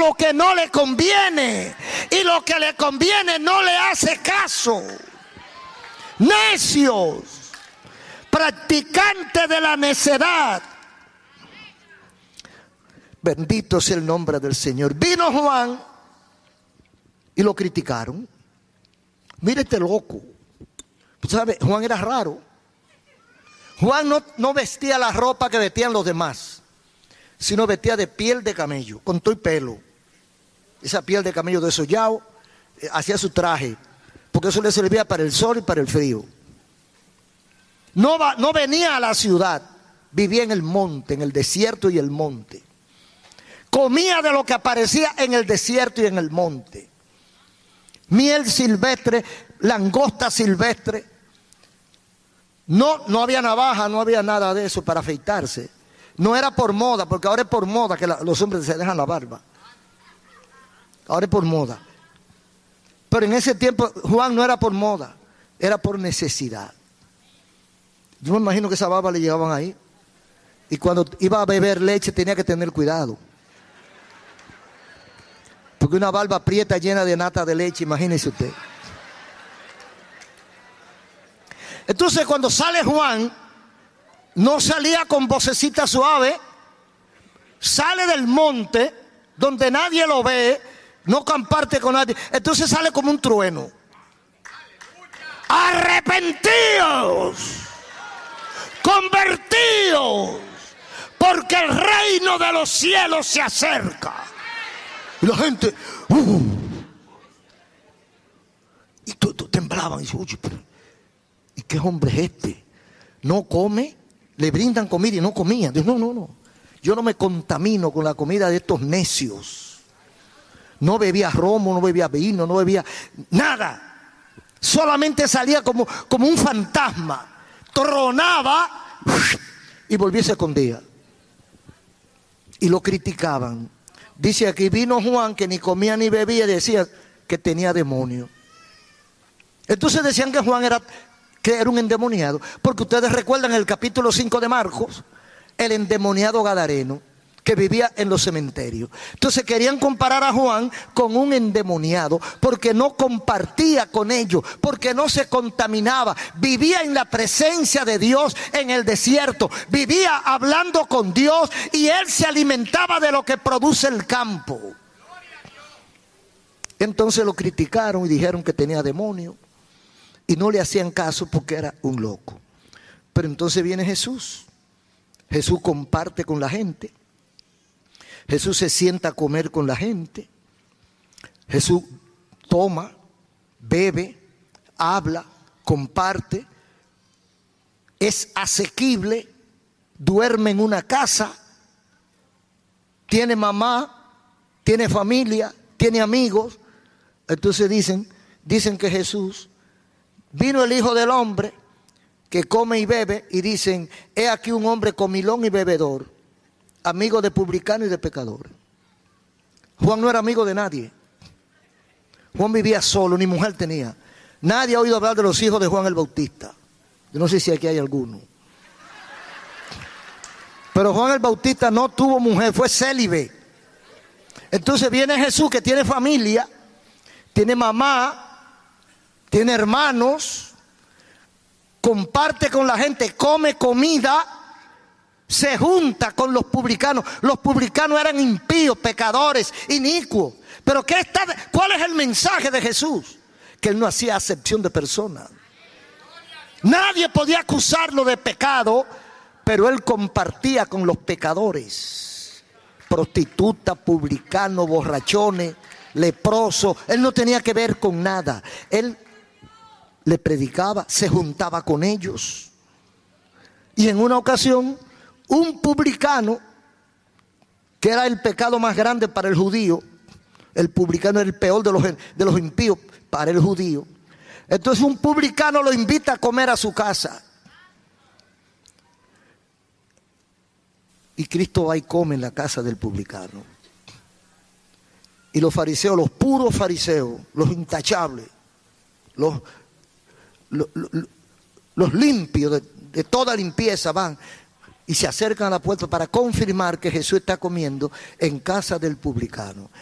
lo que no le conviene, y lo que le conviene no le hace caso. Necios, practicantes de la necedad. Bendito sea el nombre del Señor. Vino Juan y lo criticaron. Mire este loco. ¿Sabe? Juan era raro. Juan no vestía la ropa que vestían los demás, sino vestía de piel de camello, con todo y pelo. Esa piel de camello desollado, hacía su traje, porque eso le servía para el sol y para el frío. No venía a la ciudad, vivía en el monte, en el desierto y el monte. Comía de lo que aparecía en el desierto y en el monte. Miel silvestre, langosta silvestre. No había navaja, no había nada de eso para afeitarse. No era por moda, porque ahora es por moda que los hombres se dejan la barba. Ahora es por moda. Pero en ese tiempo Juan no era por moda, era por necesidad. Yo me imagino que esa barba le llevaban ahí. Y cuando iba a beber leche tenía que tener cuidado. Porque una barba aprieta llena de nata de leche, imagínese usted. Entonces cuando sale Juan, no salía con vocecita suave, sale del monte donde nadie lo ve, no comparte con nadie, entonces sale como un trueno. Arrepentíos, convertíos, porque el reino de los cielos se acerca. Y la gente, y temblaban y dice, pero ¿y qué hombre es este? No come, le brindan comida y no comía. Dice, no, yo no me contamino con la comida de estos necios. No bebía romo, no bebía vino, no bebía nada. Solamente salía como un fantasma. Tronaba y volvía y se escondía. Y lo criticaban. Dice aquí, vino Juan que ni comía ni bebía y decía que tenía demonio. Entonces decían que Juan era un endemoniado, porque ustedes recuerdan el capítulo 5 de Marcos, el endemoniado gadareno que vivía en los cementerios. Entonces querían comparar a Juan con un endemoniado, porque no compartía con ellos, porque no se contaminaba, vivía en la presencia de Dios en el desierto, vivía hablando con Dios y él se alimentaba de lo que produce el campo. Entonces lo criticaron y dijeron que tenía demonio. Y no le hacían caso porque era un loco. Pero entonces viene Jesús. Jesús comparte con la gente. Jesús se sienta a comer con la gente. Jesús toma, bebe, habla, comparte. Es asequible, duerme en una casa. Tiene mamá, tiene familia, tiene amigos. Entonces dicen que Jesús... Vino el Hijo del Hombre que come y bebe y dicen, he aquí un hombre comilón y bebedor, amigo de publicanos y de pecadores. Juan no era amigo de nadie. Juan vivía solo, ni mujer tenía. Nadie ha oído hablar de los hijos de Juan el Bautista. Yo no sé si aquí hay alguno. Pero Juan el Bautista no tuvo mujer, fue célibe. Entonces viene Jesús que tiene familia, tiene mamá, tiene hermanos, comparte con la gente, come comida, se junta con los publicanos. Los publicanos eran impíos, pecadores, inicuos. Pero ¿cuál es el mensaje de Jesús? Que él no hacía acepción de personas. Nadie podía acusarlo de pecado, pero él compartía con los pecadores. Prostitutas, publicanos, borrachones, leprosos. Él no tenía que ver con nada. Él le predicaba, se juntaba con ellos. Y en una ocasión, un publicano, que era el pecado más grande para el judío, el publicano era el peor de los impíos para el judío. Entonces un publicano lo invita a comer a su casa. Y Cristo va y come en la casa del publicano. Y los fariseos, los puros fariseos, los intachables, los limpios de toda limpieza van y se acercan a la puerta para confirmar que Jesús está comiendo en casa del publicano.